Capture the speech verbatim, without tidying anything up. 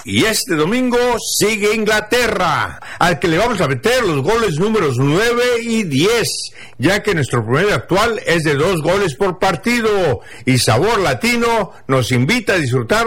Y este domingo sigue Inglaterra, al que le vamos a meter los goles números nueve y diez, ya que nuestro promedio actual es de dos goles por partido. Y Sabor Latino nos invita a disfrutar